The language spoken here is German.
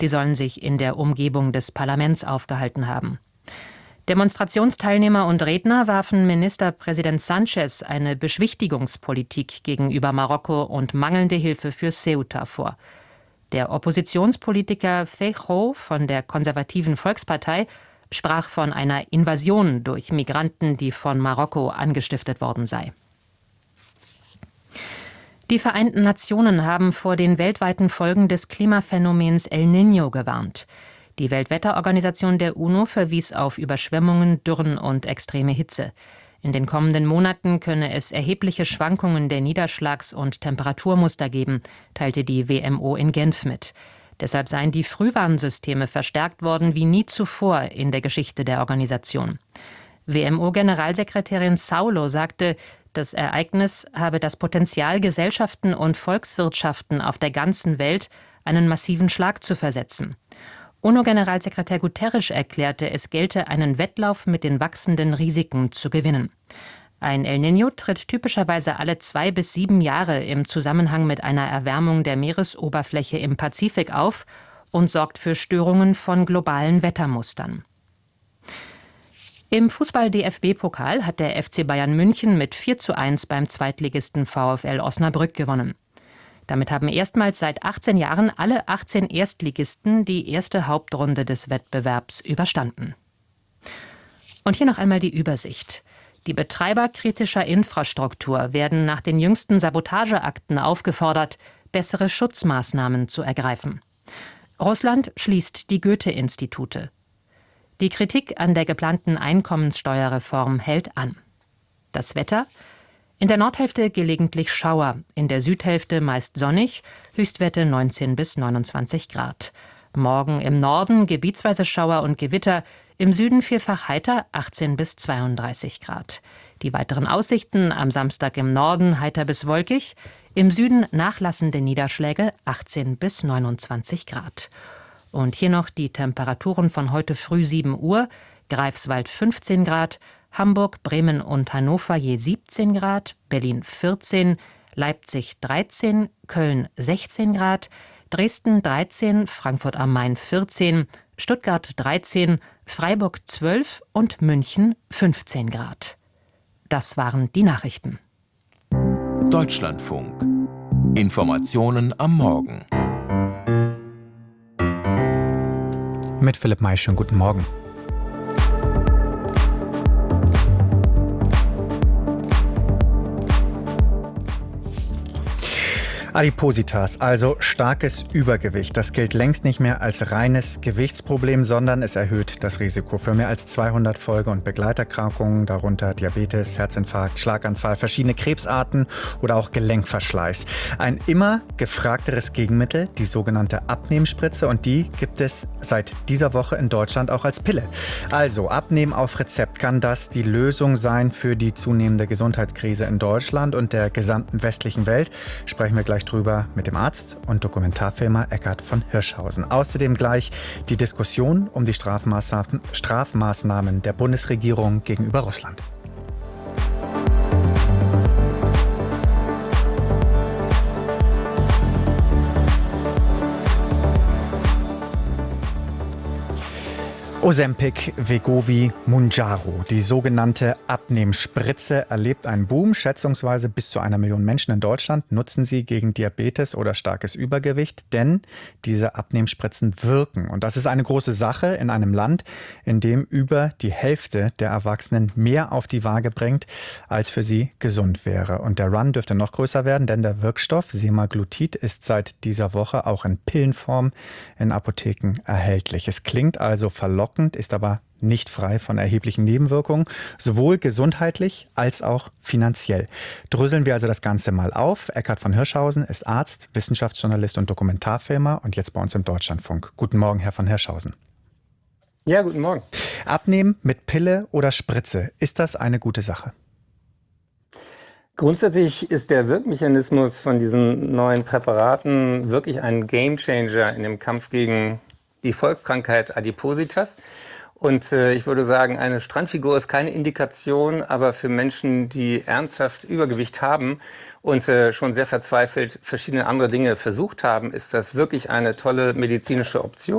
Die sollen sich in der Umgebung des Parlaments aufgehalten haben. Demonstrationsteilnehmer und Redner warfen Ministerpräsident Sanchez eine Beschwichtigungspolitik gegenüber Marokko und mangelnde Hilfe für Ceuta vor. Der Oppositionspolitiker Feijóo von der konservativen Volkspartei sprach von einer Invasion durch Migranten, die von Marokko angestiftet worden sei. Die Vereinten Nationen haben vor den weltweiten Folgen des Klimaphänomens El Niño gewarnt. Die Weltwetterorganisation der UNO verwies auf Überschwemmungen, Dürren und extreme Hitze. In den kommenden Monaten könne es erhebliche Schwankungen der Niederschlags- und Temperaturmuster geben, teilte die WMO in Genf mit. Deshalb seien die Frühwarnsysteme verstärkt worden wie nie zuvor in der Geschichte der Organisation. WMO-Generalsekretärin Saulo sagte, das Ereignis habe das Potenzial, Gesellschaften und Volkswirtschaften auf der ganzen Welt einen massiven Schlag zu versetzen. UNO-Generalsekretär Guterres erklärte, es gelte einen Wettlauf mit den wachsenden Risiken zu gewinnen. Ein El Niño tritt typischerweise alle 2 bis 7 Jahre im Zusammenhang mit einer Erwärmung der Meeresoberfläche im Pazifik auf und sorgt für Störungen von globalen Wettermustern. Im Fußball-DFB-Pokal hat der FC Bayern München mit 4:1 beim Zweitligisten VfL Osnabrück gewonnen. Damit haben erstmals seit 18 Jahren alle 18 Erstligisten die erste Hauptrunde des Wettbewerbs überstanden. Und hier noch einmal die Übersicht. Die Betreiber kritischer Infrastruktur werden nach den jüngsten Sabotageakten aufgefordert, bessere Schutzmaßnahmen zu ergreifen. Russland schließt die Goethe-Institute. Die Kritik an der geplanten Einkommenssteuerreform hält an. Das Wetter: in der Nordhälfte gelegentlich Schauer, in der Südhälfte meist sonnig, Höchstwerte 19 bis 29 Grad. Morgen im Norden gebietsweise Schauer und Gewitter, im Süden vielfach heiter 18 bis 32 Grad. Die weiteren Aussichten: am Samstag im Norden heiter bis wolkig, im Süden nachlassende Niederschläge 18 bis 29 Grad. Und hier noch die Temperaturen von heute früh 7 Uhr, Greifswald 15 Grad, Hamburg, Bremen und Hannover je 17 Grad, Berlin 14, Leipzig 13, Köln 16 Grad, Dresden 13, Frankfurt am Main 14, Stuttgart 13, Freiburg 12 und München 15 Grad. Das waren die Nachrichten. Deutschlandfunk. Informationen am Morgen. Mit Philipp May, schönen guten Morgen. Adipositas, also starkes Übergewicht. Das gilt längst nicht mehr als reines Gewichtsproblem, sondern es erhöht das Risiko für mehr als 200 Folge- und Begleiterkrankungen, darunter Diabetes, Herzinfarkt, Schlaganfall, verschiedene Krebsarten oder auch Gelenkverschleiß. Ein immer gefragteres Gegenmittel, die sogenannte Abnehmspritze, und die gibt es seit dieser Woche in Deutschland auch als Pille. Also Abnehmen auf Rezept, kann das die Lösung sein für die zunehmende Gesundheitskrise in Deutschland und der gesamten westlichen Welt? Sprechen wir gleich drüber mit dem Arzt und Dokumentarfilmer Eckhard von Hirschhausen. Außerdem gleich die Diskussion um die Strafmaßnahmen der Bundesregierung gegenüber Russland. Ozempic, Wegovy, Mounjaro. Die sogenannte Abnehmspritze erlebt einen Boom. Schätzungsweise bis zu 1 Million Menschen in Deutschland nutzen sie gegen Diabetes oder starkes Übergewicht, denn diese Abnehmspritzen wirken. Und das ist eine große Sache in einem Land, in dem über die Hälfte der Erwachsenen mehr auf die Waage bringt, als für sie gesund wäre. Und der Run dürfte noch größer werden, denn der Wirkstoff Semaglutid ist seit dieser Woche auch in Pillenform in Apotheken erhältlich. Es klingt also verlockend, ist aber nicht frei von erheblichen Nebenwirkungen, sowohl gesundheitlich als auch finanziell. Dröseln wir also das Ganze mal auf. Eckhard von Hirschhausen ist Arzt, Wissenschaftsjournalist und Dokumentarfilmer und jetzt bei uns im Deutschlandfunk. Guten Morgen, Herr von Hirschhausen. Ja, guten Morgen. Abnehmen mit Pille oder Spritze, ist das eine gute Sache? Grundsätzlich ist der Wirkmechanismus von diesen neuen Präparaten wirklich ein Gamechanger in dem Kampf gegen die Volkskrankheit Adipositas. Und ich würde sagen, eine Strandfigur ist keine Indikation, aber für Menschen, die ernsthaft Übergewicht haben und schon sehr verzweifelt verschiedene andere Dinge versucht haben, ist das wirklich eine tolle medizinische Option.